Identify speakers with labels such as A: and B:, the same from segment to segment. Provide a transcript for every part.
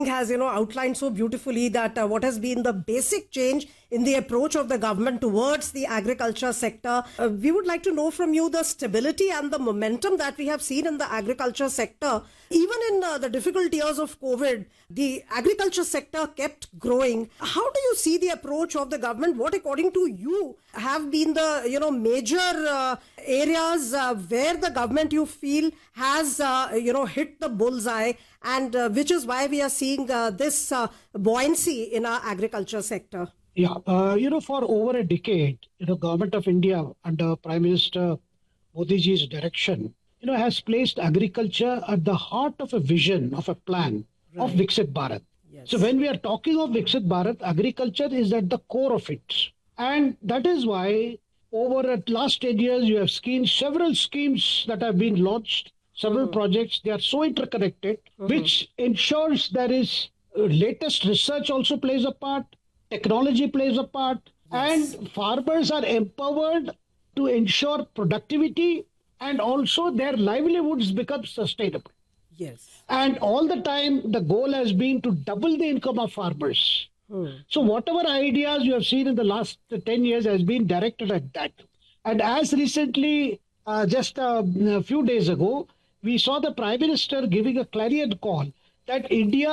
A: has outlined so beautifully that what has been the basic change in the approach of the government towards the agriculture sector. We would like to know from you the stability and the momentum that we have seen in the agriculture sector. Even in the difficult years of COVID, the agriculture sector kept growing. How do you see the approach of the government? What, according to you, have been the major areas where the government, you feel, has hit the bullseye, and which is why we are seeing this buoyancy in our agriculture sector?
B: Yeah, for over a decade, Government of India under Prime Minister Modi ji's direction, has placed agriculture at the heart of a vision, of a plan of Viksit Bharat. Yes. So when we are talking of Viksit Bharat, agriculture is at the core of it. And that is why over the last 10 years, you have seen several schemes that have been launched, several projects. They are so interconnected, which ensures there is latest research also plays a part, technology plays a part, and farmers are empowered to ensure productivity, and also their livelihoods become sustainable.
A: Yes.
B: And all the time, the goal has been to double the income of farmers. So whatever ideas you have seen in the last 10 years has been directed at that. And as recently, just a few days ago, we saw the Prime Minister giving a clarion call that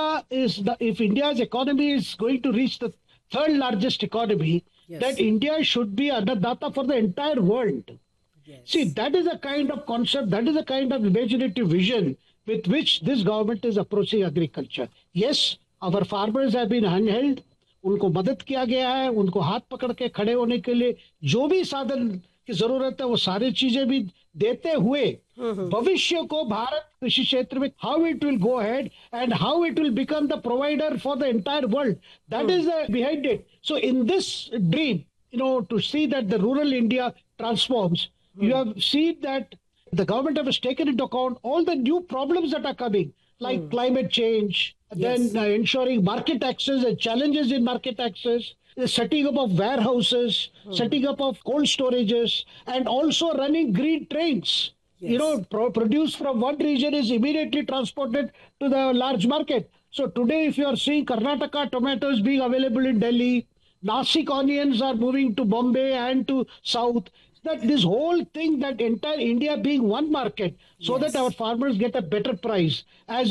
B: if India's economy is going to reach the third largest economy, that India should be Annadata for the entire world. Yes. See, that is a kind of concept, that is a kind of imaginative vision with which this government is approaching agriculture. Yes, our farmers have been handheld, उनको मदद किया गया है, उनको हाथ पकड़ के खड़े होने के लिए जो भी साधन की जरूरत है वो सारी चीजें भी देते हुए भविष्य को भारत कृषि क्षेत्र में how it will go ahead and how it will become the provider for the entire world, that is behind it. So in this dream, to see that the rural India transforms, you have seen that the government has taken into account all the new problems that are coming, like climate change, then ensuring market access and challenges in market access, the setting up of warehouses, setting up of cold storages, and also running green trains. Yes. Produce from one region is immediately transported to the large market. So today, if you are seeing Karnataka tomatoes being available in Delhi, Nasik onions are moving to Bombay and to South, that this whole thing, that entire India being one market, so that our farmers get a better price, is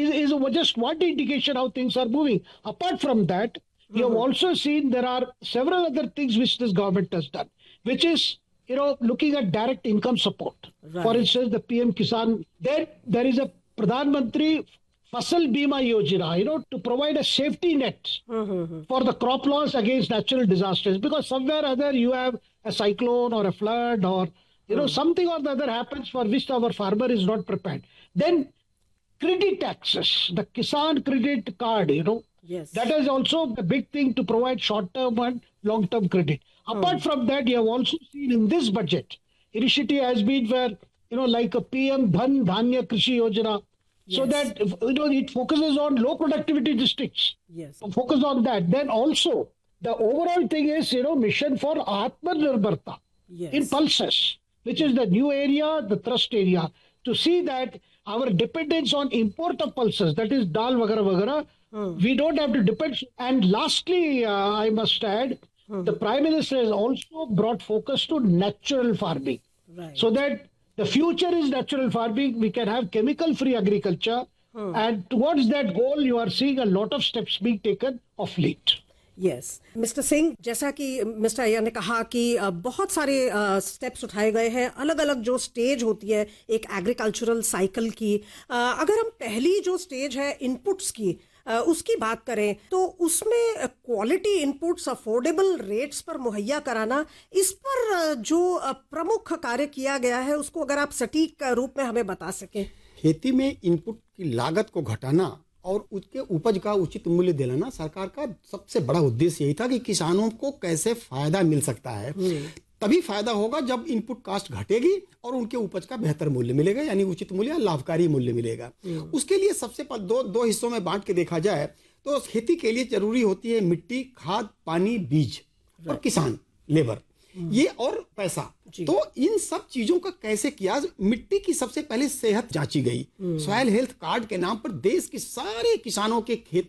B: just one indication how things are moving. Apart from that, we have also seen there are several other things which this government has done, which is, looking at direct income support. Right. For instance, the PM Kisan, then there is a Pradhan Mantri Fasal Bima Yojana, to provide a safety net for the crop loss against natural disasters. Because somewhere or other you have a cyclone or a flood or, something or the other happens for which our farmer is not prepared. Then credit access, the Kisan credit card, that is also a big thing to provide short-term and long-term credit. Apart from that, you have also seen in this budget, initiative has been where, like a PM Dhan Dhanya Krishi Yojana, so that, it focuses on low productivity districts. Yes. Focus on that. Then also, the overall thing is, mission for Atmanirbharta in pulses, which is the new area, the thrust area, to see that our dependence on import of pulses, that is dal, vagara, we don't have to depend. And lastly, I must add, the Prime Minister has also brought focus to natural farming. Right. So that the future is natural farming. We can have chemical-free agriculture. And towards that goal, you are seeing a lot of steps being taken of late.
A: Yes. Mr. Singh, जैसा कि mister Iyer ने कहा कि बहुत सारे steps उठाए गए हैं, अलग अलग जो स्टेज होती है एक एग्रीकल्चरल साइकिल की, अगर हम पहली जो स्टेज है इनपुट्स की उसकी बात करें तो उसमें क्वालिटी इनपुट्स अफोर्डेबल रेट्स पर मुहैया कराना, इस पर जो प्रमुख कार्य किया गया है उसको अगर आप सटीक रूप में हमें बता सकें।
C: खेती में इनपुट की लागत को घटाना और उसके उपज का उचित मूल्य दिलाना सरकार का सबसे बड़ा उद्देश्य यही था कि किसानों को कैसे फायदा मिल सकता है। तभी फायदा होगा जब इनपुट कास्ट घटेगी और उनके उपज का बेहतर मूल्य मिलेगा, यानी उचित मूल्य, लाभकारी मूल्य मिलेगा। उसके लिए सबसे दो हिस्सों में बांट के देखा जाए तो खेती के लिए जरूरी होती है मिट्टी, खाद, पानी, बीज और किसान, लेबर। ये और पैसा, तो इन सब चीजों का कैसे किया। मिट्टी की सबसे पहले सेहत जांची गई, सॉइल हेल्थ कार्ड के नाम पर देश के सारे किसानों के खेतों